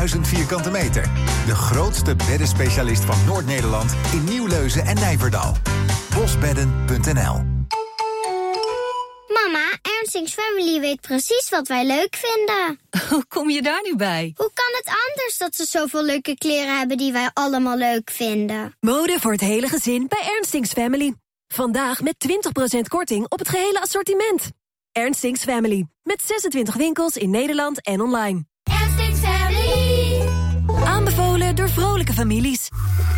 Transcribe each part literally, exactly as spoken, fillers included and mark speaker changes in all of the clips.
Speaker 1: duizend vierkante meter. De grootste beddenspecialist van Noord-Nederland in Nieuwleuzen en Nijverdal. bosbedden punt n l.
Speaker 2: Mama, Ernstings Family weet precies wat wij leuk vinden.
Speaker 3: Hoe kom je daar nu bij?
Speaker 2: Hoe kan het anders dat ze zoveel leuke kleren hebben die wij allemaal leuk vinden?
Speaker 3: Mode voor het hele gezin bij Ernstings Family. Vandaag met twintig procent korting op het gehele assortiment. Ernstings Family. Met zesentwintig winkels in Nederland en online.
Speaker 2: Ernstings Family.
Speaker 3: Aanbevolen door vrolijke families.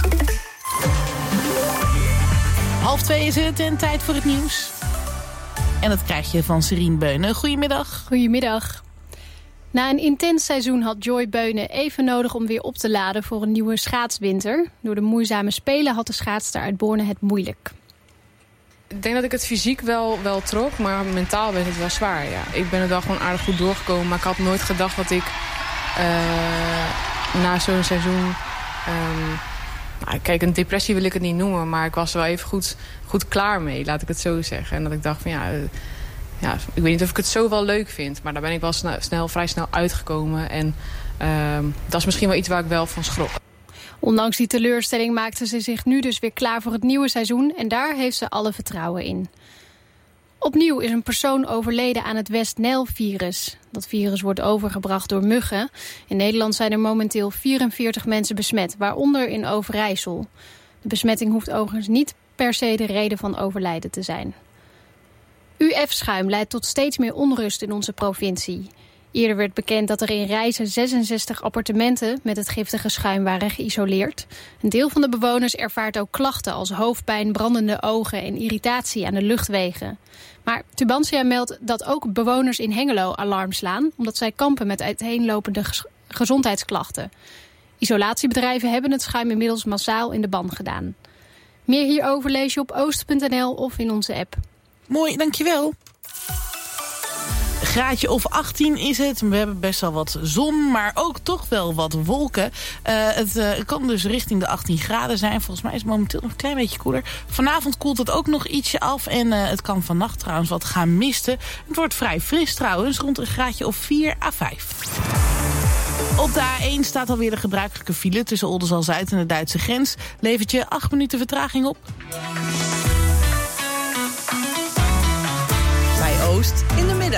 Speaker 4: Half twee is het en tijd voor het nieuws. En dat krijg je van Serien Beunen. Goedemiddag.
Speaker 5: Goedemiddag. Na een intens seizoen had Joy Beunen even nodig om weer op te laden voor een nieuwe schaatswinter. Door de moeizame spelen had de schaatster uit Borne het moeilijk.
Speaker 6: Ik denk dat ik het fysiek wel, wel trok, maar mentaal werd het wel zwaar. Ja. Ik ben er wel gewoon aardig goed doorgekomen, maar ik had nooit gedacht dat ik uh, na zo'n seizoen... Um, nou, kijk, een depressie wil ik het niet noemen, maar ik was er wel even goed, goed klaar mee, laat ik het zo zeggen. En dat ik dacht van ja, uh, ja, ik weet niet of ik het zo wel leuk vind, maar daar ben ik wel snel, snel, vrij snel uitgekomen. En uh, dat is misschien wel iets waar ik wel van schrok.
Speaker 5: Ondanks die teleurstelling maakte ze zich nu dus weer klaar voor het nieuwe seizoen en daar heeft ze alle vertrouwen in. Opnieuw is een persoon overleden aan het West-Nijl-virus. Dat virus wordt overgebracht door muggen. In Nederland zijn er momenteel vierenveertig mensen besmet, waaronder in Overijssel. De besmetting hoeft overigens niet per se de reden van overlijden te zijn. U F-schuim leidt tot steeds meer onrust in onze provincie. Eerder werd bekend dat er in Rijssen zesenzestig appartementen met het giftige schuim waren geïsoleerd. Een deel van de bewoners ervaart ook klachten als hoofdpijn, brandende ogen en irritatie aan de luchtwegen. Maar Tubantia meldt dat ook bewoners in Hengelo alarm slaan, omdat zij kampen met uiteenlopende ges- gezondheidsklachten. Isolatiebedrijven hebben het schuim inmiddels massaal in de ban gedaan. Meer hierover lees je op oost punt n l of in onze app.
Speaker 4: Mooi, dankjewel. Graadje of achttien is het. We hebben best wel wat zon, maar ook toch wel wat wolken. Uh, het uh, kan dus richting de achttien graden zijn. Volgens mij is het momenteel nog een klein beetje koeler. Vanavond koelt het ook nog ietsje af. En uh, het kan vannacht trouwens wat gaan misten. Het wordt vrij fris trouwens. Rond een graadje of vier à vijf. Op de A één staat alweer de gebruikelijke file tussen Oldenzaal-Zuid en de Duitse grens. Levert je acht minuten vertraging op.
Speaker 7: Bij Oost in de middag.